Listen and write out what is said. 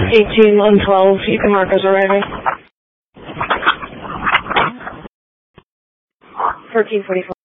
18 on 12, you can mark us arriving. 13:45.